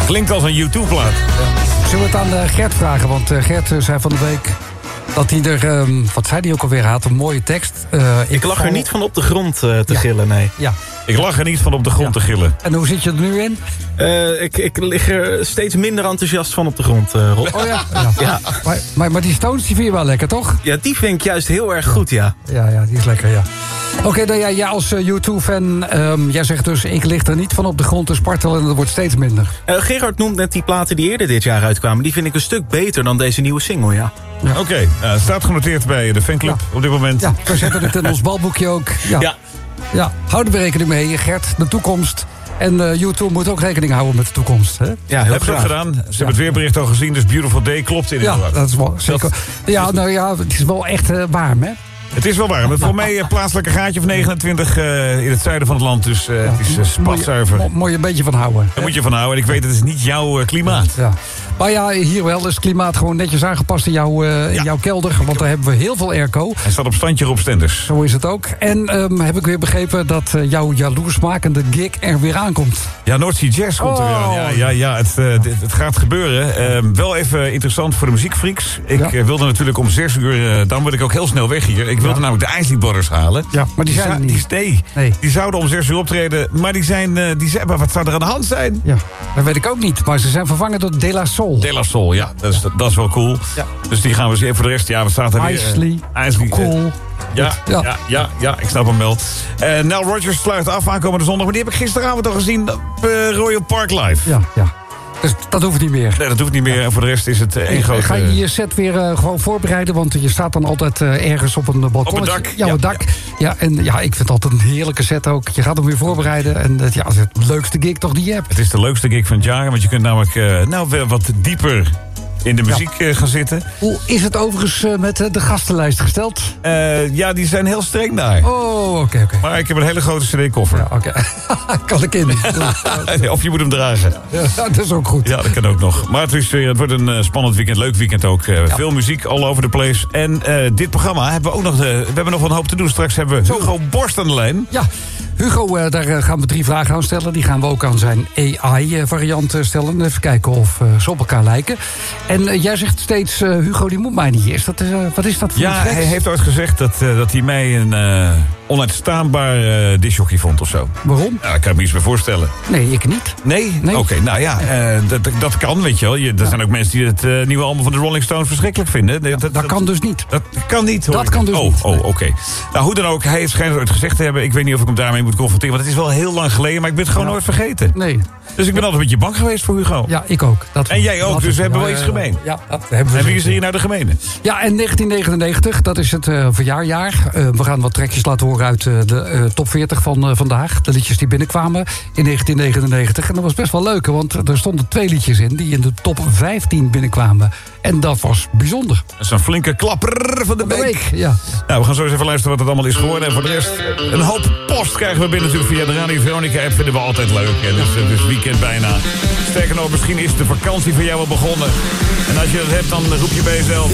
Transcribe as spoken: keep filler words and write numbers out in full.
Klinkt als een YouTube-plaat. Ja. Zullen we het aan uh, Gert vragen? Want uh, Gert uh, zei van de week dat hij er... Um, wat zei hij ook alweer? Hij had een mooie tekst. Uh, ik, ik lag val... er niet van op de grond uh, te ja. gillen, nee. Ja. Ik lag er niet van op de grond ja. te gillen. En hoe zit je er nu in? Uh, ik, ik lig er steeds minder enthousiast van op de grond, uh, Rob. Oh ja? ja. ja. Maar, maar, maar die Stones, die vind je wel lekker, toch? Ja, die vind ik juist heel erg goed, ja. Ja, ja, die is lekker, ja. Oké, okay, nou ja, jij als uh, U twee fan, um, jij zegt dus... ik lig er niet van op de grond te spartelen en dat wordt steeds minder. Uh, Gerard noemt net die platen die eerder dit jaar uitkwamen. Die vind ik een stuk beter dan deze nieuwe single, ja. ja. Oké, okay, uh, staat genoteerd bij de fanclub ja. op dit moment. Ja, we zetten het in ons balboekje ook. Ja, ja. ja. houden we rekening mee, Gert, de toekomst... En uh, U twee moet ook rekening houden met de toekomst. Hè? Ja, heel graag gedaan. Ze ja. hebben het weerbericht al gezien, dus Beautiful Day klopt inderdaad. Ja, dat is wel zeker. Ja, nou ja, het is wel echt uh, warm, hè? Het is wel warm. Het voor mij een plaatselijke gaatje of negenentwintig uh, in het zuiden van het land. Dus uh, ja, het is uh, spatzuiver. Moet je, moet je een beetje van houden. Daar moet je van houden. En ik weet, het is niet jouw uh, klimaat. Ja. Maar ja, hier wel is het klimaat gewoon netjes aangepast in, jou, uh, in ja. jouw kelder. Want daar hebben we heel veel airco. Hij staat op standje op Stenders. Zo is het ook. En um, heb ik weer begrepen dat uh, jouw jaloersmakende gig er weer aankomt. Ja, Noordzee Jazz komt oh. er weer aan. Ja, ja, ja het, uh, dit, het gaat gebeuren. Uh, wel even interessant voor de muziekfreaks. Ik ja. uh, wilde natuurlijk om zes uur, uh, dan word ik ook heel snel weg hier. Ik wilde ja. namelijk de Isley Brothers halen. Ja, maar die zijn er niet. Die, nee, nee, die zouden om zes uur optreden. Maar die zijn, uh, die zijn, maar wat zou er aan de hand zijn? Ja, dat weet ik ook niet. Maar ze zijn vervangen door De La Soul. De La Soul, ja. Dat is, dat is wel cool. Ja. Dus die gaan we zien. Voor de rest, ja, we staan er weer. Isley, uh, Isley cool. Uh, ja, ja. Ja, ja, ja, ik snap hem wel. Uh, Nile Rodgers sluit af aankomende zondag. Maar die heb ik gisteravond al gezien op uh, Royal Park Live. Ja, ja. Dus dat hoeft niet meer. Nee, dat hoeft niet meer. En voor de rest is het één uh, grote... Ga je je set weer uh, gewoon voorbereiden? Want je staat dan altijd uh, ergens op een balkon. Op het dak. Ja, op het dak. Ja. ja, en ja, ik vind het altijd een heerlijke set ook. Je gaat hem weer voorbereiden. En uh, ja, het is het leukste gig toch die je hebt. Het is de leukste gig van het jaar. Want je kunt namelijk uh, nou, weer wat dieper... in de muziek ja. gaan zitten. Hoe is het overigens uh, met uh, de gastenlijst gesteld? Uh, ja, die zijn heel streng daar. Oh, oké, okay, oké. Okay. Maar ik heb een hele grote cd-koffer. Ja, oké. Okay. Kan ik in. Of je moet hem dragen. Ja, dat is ook goed. Ja, dat kan ook nog. Maar het, is, het wordt een uh, spannend weekend, leuk weekend ook. Uh, ja. Veel muziek, all over the place. En uh, dit programma hebben we ook nog... De, we hebben nog wel een hoop te doen. Straks hebben we Hugo Borst aan de lijn. Ja. Hugo, uh, daar uh, gaan we drie vragen aan stellen. Die gaan we ook aan zijn A I-variant uh, stellen. Even kijken of uh, ze op elkaar lijken. En uh, jij zegt steeds, uh, Hugo, die moet mij niet. Is dat, uh, wat is dat voor ja, hij heeft ooit gezegd dat, uh, dat hij mij een uh, onuitstaanbaar uh, discjockey vond of zo. Waarom? Ja, daar kan ik me iets bij voorstellen. Nee, ik niet. Nee? nee. Oké, okay, nou ja, uh, dat, dat kan, weet je wel. Je, er ja. zijn ook mensen die het uh, nieuwe album van de Rolling Stones verschrikkelijk vinden. Ja, dat, dat, dat kan dus niet. Dat kan niet, hoor. Dat kan dus oh, niet. Oh, oké. Okay. Nou, hoe dan ook, hij schijnt het ooit gezegd te hebben. Ik weet niet of ik hem daarmee moet confronteren. Want het is wel heel lang geleden, maar ik ben het gewoon ja. nooit vergeten. Nee. Dus ik ben altijd een beetje bang geweest voor Hugo. Ja, ik ook. Dat en jij ook, dus we hebben wel iets gemeen. Ja, dat hebben we. En wie is er hier nou de gemene? Ja, en negentien negenennegentig, dat is het uh, verjaarjaar. Uh, we gaan wat trekjes laten horen uit uh, de uh, top veertig van uh, vandaag. De liedjes die binnenkwamen in negentien negenennegentig. En dat was best wel leuk, want er stonden twee liedjes in die in de top vijftien binnenkwamen. En dat was bijzonder. Dat is een flinke klapper van de, de week. week. Ja. Nou, we gaan zo eens even luisteren wat het allemaal is geworden. En voor de rest, een hoop post krijgen we binnen natuurlijk via de Radio Veronica-app. Vinden we altijd leuk. En het is, het is weekend bijna. Sterker nog, misschien is de vakantie voor jou al begonnen. En als je dat hebt, dan roep je bij jezelf...